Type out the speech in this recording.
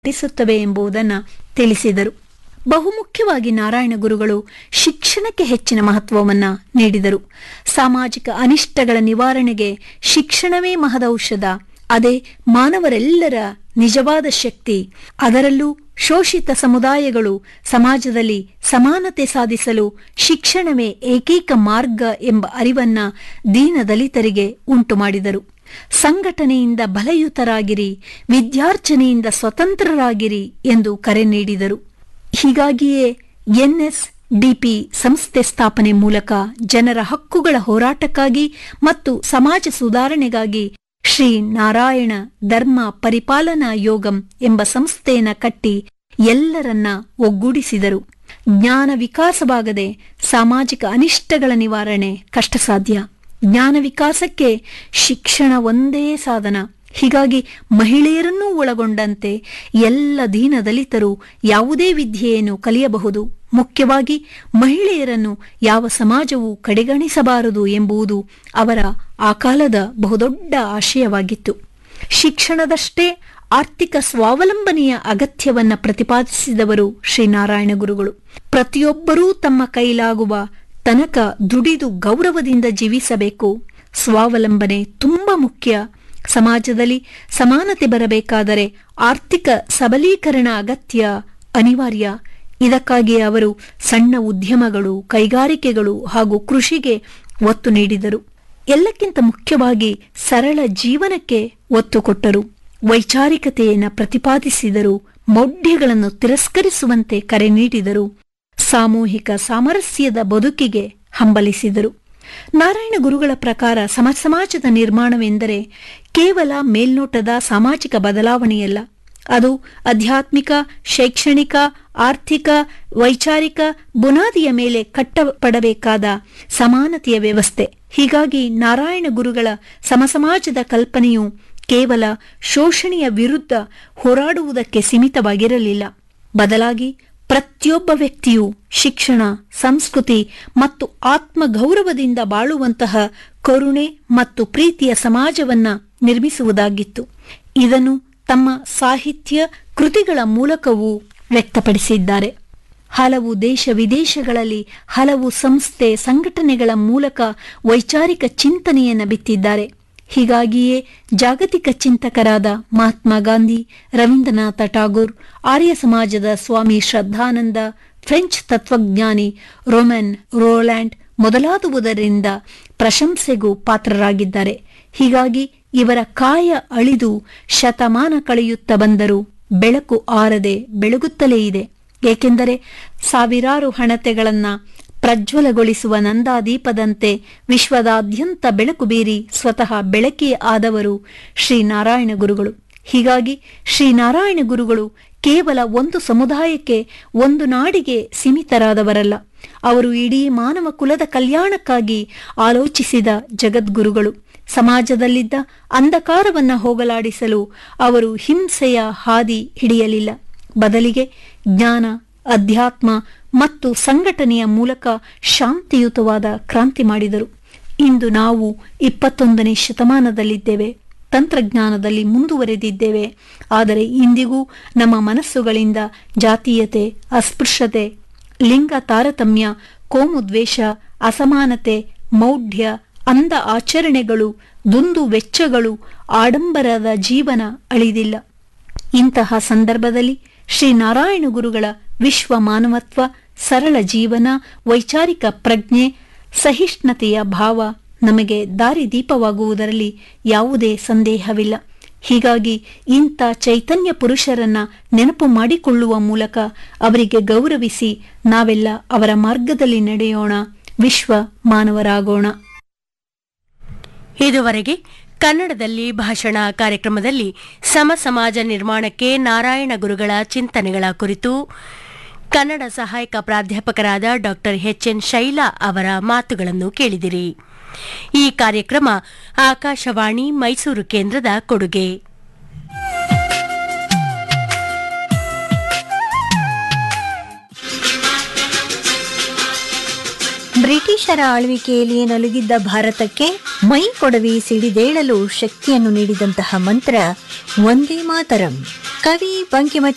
ಿಸುತ್ತವೆ ಎಂಬುದನ್ನು ತಿಳಿಸಿದರು. ಬಹುಮುಖ್ಯವಾಗಿ ನಾರಾಯಣ ಗುರುಗಳು ಶಿಕ್ಷಣಕ್ಕೆ ಹೆಚ್ಚಿನ ಮಹತ್ವವನ್ನು ನೀಡಿದರು. ಸಾಮಾಜಿಕ ಅನಿಷ್ಟಗಳ ನಿವಾರಣೆಗೆ ಶಿಕ್ಷಣವೇ ಮಹದೌಷಧ. ಅದೇ ಮಾನವರೆಲ್ಲರ ನಿಜವಾದ ಶಕ್ತಿ. ಅದರಲ್ಲೂ ಶೋಷಿತ ಸಮುದಾಯಗಳು ಸಮಾಜದಲ್ಲಿ ಸಮಾನತೆ ಸಾಧಿಸಲು ಶಿಕ್ಷಣವೇ ಏಕೈಕ ಮಾರ್ಗ ಎಂಬ ಅರಿವನ್ನ ದೀನದಲಿತರಿಗೆ ಉಂಟು ಮಾಡಿದರು. ಸಂಘಟನೆಯಿಂದ ಬಲಯುತರಾಗಿರಿ, ವಿದ್ಯಾರ್ಜನೆಯಿಂದ ಸ್ವತಂತ್ರರಾಗಿರಿ ಎಂದು ಕರೆ ನೀಡಿದರು. ಹೀಗಾಗಿಯೇ ಎನ್ಎಸ್ಡಿಪಿ ಸಂಸ್ಥೆ ಸ್ಥಾಪನೆ ಮೂಲಕ ಜನರ ಹಕ್ಕುಗಳ ಹೋರಾಟಕ್ಕಾಗಿ ಮತ್ತು ಸಮಾಜ ಸುಧಾರಣೆಗಾಗಿ ಶ್ರೀ ನಾರಾಯಣ ಧರ್ಮ ಪರಿಪಾಲನಾ ಯೋಗಂ ಎಂಬ ಸಂಸ್ಥೆಯನ್ನು ಕಟ್ಟಿ ಎಲ್ಲರನ್ನ ಒಗ್ಗೂಡಿಸಿದರು. ಜ್ಞಾನ ವಿಕಾಸವಾಗದೆ ಸಾಮಾಜಿಕ ಅನಿಷ್ಟಗಳ ನಿವಾರಣೆ ಕಷ್ಟಸಾಧ್ಯ. ಜ್ಞಾನ ವಿಕಾಸಕ್ಕೆ ಶಿಕ್ಷಣ ಒಂದೇ ಸಾಧನ. ಹೀಗಾಗಿ ಮಹಿಳೆಯರನ್ನೂ ಒಳಗೊಂಡಂತೆ ಎಲ್ಲ ದೀನದಲಿತರು ಯಾವುದೇ ವಿದ್ಯೆಯನ್ನು ಕಲಿಯಬಹುದು. ಮುಖ್ಯವಾಗಿ ಮಹಿಳೆಯರನ್ನು ಯಾವ ಸಮಾಜವೂ ಕಡೆಗಣಿಸಬಾರದು ಎಂಬುದು ಅವರ ಆ ಕಾಲದ ಬಹುದೊಡ್ಡ ಆಶಯವಾಗಿತ್ತು. ಶಿಕ್ಷಣದಷ್ಟೇ ಆರ್ಥಿಕ ಸ್ವಾವಲಂಬನೆಯ ಅಗತ್ಯವನ್ನು ಪ್ರತಿಪಾದಿಸಿದವರು ಶ್ರೀನಾರಾಯಣ ಗುರುಗಳು. ಪ್ರತಿಯೊಬ್ಬರೂ ತಮ್ಮ ಕೈಲಾಗುವ ತನಕ ದುಡಿದು ಗೌರವದಿಂದ ಜೀವಿಸಬೇಕು. ಸ್ವಾವಲಂಬನೆ ತುಂಬಾ ಮುಖ್ಯ. ಸಮಾಜದಲ್ಲಿ ಸಮಾನತೆ ಬರಬೇಕಾದರೆ ಆರ್ಥಿಕ ಸಬಲೀಕರಣ ಅಗತ್ಯ, ಅನಿವಾರ್ಯ. ಇದಕ್ಕಾಗಿ ಅವರು ಸಣ್ಣ ಉದ್ಯಮಗಳು, ಕೈಗಾರಿಕೆಗಳು ಹಾಗೂ ಕೃಷಿಗೆ ಒತ್ತು ನೀಡಿದರು. ಎಲ್ಲಕ್ಕಿಂತ ಮುಖ್ಯವಾಗಿ ಸರಳ ಜೀವನಕ್ಕೆ ಒತ್ತು ಕೊಟ್ಟರು. ವೈಚಾರಿಕತೆಯನ್ನು ಪ್ರತಿಪಾದಿಸಿದರು. ಮೌಢ್ಯಗಳನ್ನು ತಿರಸ್ಕರಿಸುವಂತೆ ಕರೆ ನೀಡಿದರು. ಸಾಮೂಹಿಕ ಸಾಮರಸ್ಯದ ಬದುಕಿಗೆ ಹಂಬಲಿಸಿದರು. ನಾರಾಯಣ ಗುರುಗಳ ಪ್ರಕಾರ ಸಮಾಜದ ನಿರ್ಮಾಣವೆಂದರೆ ಕೇವಲ ಮೇಲ್ನೋಟದ ಸಾಮಾಜಿಕ ಬದಲಾವಣೆಯಲ್ಲ. ಅದು ಆಧ್ಯಾತ್ಮಿಕ, ಶೈಕ್ಷಣಿಕ, ಆರ್ಥಿಕ, ವೈಚಾರಿಕ ಬುನಾದಿಯ ಮೇಲೆ ಕಟ್ಟಪಡಬೇಕಾದ ಸಮಾನತೆಯ ವ್ಯವಸ್ಥೆ. ಹೀಗಾಗಿ ನಾರಾಯಣ ಗುರುಗಳ ಸಮಸಮಾಜದ ಕಲ್ಪನೆಯು ಕೇವಲ ಶೋಷಣೆಯ ವಿರುದ್ಧ ಹೋರಾಡುವುದಕ್ಕೆ ಸೀಮಿತವಾಗಿರಲಿಲ್ಲ. ಬದಲಾಗಿ ಪ್ರತಿಯೊಬ್ಬ ವ್ಯಕ್ತಿಯು ಶಿಕ್ಷಣ, ಸಂಸ್ಕೃತಿ ಮತ್ತು ಆತ್ಮಗೌರವದಿಂದ ಬಾಳುವಂತಹ ಕರುಣೆ ಮತ್ತು ಪ್ರೀತಿಯ ಸಮಾಜವನ್ನ ನಿರ್ಮಿಸುವುದಾಗಿತ್ತು. ಇದನ್ನು ತಮ್ಮ ಸಾಹಿತ್ಯ ಕೃತಿಗಳ ಮೂಲಕವೂ ವ್ಯಕ್ತಪಡಿಸಿದ್ದಾರೆ. ಹಲವು ದೇಶ ವಿದೇಶಗಳಲ್ಲಿ ಹಲವು ಸಂಸ್ಥೆ ಸಂಘಟನೆಗಳ ಮೂಲಕ ವೈಚಾರಿಕ ಚಿಂತನೆಯನ್ನು ಬಿತ್ತಿದ್ದಾರೆ. ಹೀಗಾಗಿಯೇ ಜಾಗತಿಕ ಚಿಂತಕರಾದ ಮಹಾತ್ಮ ಗಾಂಧಿ, ರವೀಂದ್ರನಾಥ ಟಾಗೋರ್, ಆರ್ಯ ಸಮಾಜದ ಸ್ವಾಮಿ ಶ್ರದ್ಧಾನಂದ, ಫ್ರೆಂಚ್ ತತ್ವಜ್ಞಾನಿ ರೋಮನ್ ರೋಲ್ಯಾಂಡ್ ಮೊದಲಾದವುದರಿಂದ ಪ್ರಶಂಸೆಗೂ ಪಾತ್ರರಾಗಿದ್ದಾರೆ. ಹೀಗಾಗಿ ಇವರ ಕಾಯ ಅಳಿದು ಶತಮಾನ ಕಳೆಯುತ್ತಾ ಬಂದರೂ ಬೆಳಕು ಆರದೆ ಬೆಳಗುತ್ತಲೇ ಇದೆ. ಏಕೆಂದರೆ ಸಾವಿರಾರು ಹಣತೆಗಳನ್ನ ಪ್ರಜ್ವಲಗೊಳಿಸುವ ನಂದಾದೀಪದಂತೆ ವಿಶ್ವದಾದ್ಯಂತ ಬೆಳಕು ಬೀರಿ ಸ್ವತಃ ಬೆಳಕಿಯೇ ಆದವರು ಶ್ರೀನಾರಾಯಣ ಗುರುಗಳು. ಹೀಗಾಗಿ ಶ್ರೀನಾರಾಯಣ ಗುರುಗಳು ಕೇವಲ ಒಂದು ಸಮುದಾಯಕ್ಕೆ, ಒಂದು ನಾಡಿಗೆ ಸೀಮಿತರಾದವರಲ್ಲ. ಅವರು ಇಡೀ ಮಾನವ ಕುಲದ ಕಲ್ಯಾಣಕ್ಕಾಗಿ ಆಲೋಚಿಸಿದ ಜಗದ್ಗುರುಗಳು. ಸಮಾಜದಲ್ಲಿದ್ದ ಅಂಧಕಾರವನ್ನ ಹೋಗಲಾಡಿಸಲು ಅವರು ಹಿಂಸೆಯ ಹಾದಿ ಹಿಡಿಯಲಿಲ್ಲ. ಬದಲಿಗೆ ಜ್ಞಾನ, ಅಧ್ಯಾತ್ಮ ಮತ್ತು ಸಂಘಟನೆಯ ಮೂಲಕ ಶಾಂತಿಯುತವಾದ ಕ್ರಾಂತಿ ಮಾಡಿದರು. ಇಂದು ನಾವು 21ನೇ ಶತಮಾನದಲ್ಲಿದ್ದೇವೆ. ತಂತ್ರಜ್ಞಾನದಲ್ಲಿ ಮುಂದುವರೆದಿದ್ದೇವೆ. ಆದರೆ ಇಂದಿಗೂ ನಮ್ಮ ಮನಸ್ಸುಗಳಿಂದ ಜಾತೀಯತೆ, ಅಸ್ಪೃಶ್ಯತೆ, ಲಿಂಗ ತಾರತಮ್ಯ, ಕೋಮುದ್ವೇಷ, ಅಸಮಾನತೆ, ಮೌಢ್ಯ, ಅಂಧ ಆಚರಣೆಗಳು, ದುಂದು ವೆಚ್ಚಗಳು, ಆಡಂಬರದ ಜೀವನ ಅಳಿದಿಲ್ಲ. ಇಂತಹ ಸಂದರ್ಭದಲ್ಲಿ ಶ್ರೀನಾರಾಯಣ ಗುರುಗಳ ವಿಶ್ವ ಮಾನವತ್ವ, ಸರಳ ಜೀವನ, ವೈಚಾರಿಕ ಪ್ರಜ್ಞೆ, ಸಹಿಷ್ಣುತೆಯ ಭಾವ ನಮಗೆ ದಾರಿದೀಪವಾಗುವುದರಲ್ಲಿ ಯಾವುದೇ ಸಂದೇಹವಿಲ್ಲ. ಹೀಗಾಗಿ ಇಂಥ ಚೈತನ್ಯ ಪುರುಷರನ್ನ ನೆನಪು ಮಾಡಿಕೊಳ್ಳುವ ಮೂಲಕ ಅವರಿಗೆ ಗೌರವಿಸಿ ನಾವೆಲ್ಲ ಅವರ ಮಾರ್ಗದಲ್ಲಿ ನಡೆಯೋಣ, ವಿಶ್ವ ಮಾನವರಾಗೋಣ. ಇದುವರೆಗೆ ಕನ್ನಡದಲ್ಲಿ ಭಾಷಣ ಕಾರ್ಯಕ್ರಮದಲ್ಲಿ ಸಮಾಜ ನಿರ್ಮಾಣಕ್ಕೆ ನಾರಾಯಣ ಗುರುಗಳ ಚಿಂತನೆಗಳ ಕುರಿತು ಕನ್ನಡ ಸಹಾಯಕ ಪ್ರಾಧ್ಯಾಪಕರಾದ ಡಾ ಎಚ್.ಎನ್. ಶೈಲಾ ಅವರ ಮಾತುಗಳನ್ನು ಕೇಳಿದಿರಿ. ಈ ಕಾರ್ಯಕ್ರಮ ಆಕಾಶವಾಣಿ ಮೈಸೂರು ಕೇಂದ್ರದ ಕೊಡುಗೆ. ಬ್ರಿಟಿಷರ ಆಳ್ವಿಕೆಯಲ್ಲಿ ನಲುಗಿದ್ದ ಭಾರತಕ್ಕೆ ಮೈ ಕೊಡವಿ ಸಿಡಿದೇಳಲು ಶಕ್ತಿಯನ್ನು ನೀಡಿದಂತಹ ಮಂತ್ರ ವಂದೇ ಮಾತರಂ. ಕವಿ ಬಂಕಿಮ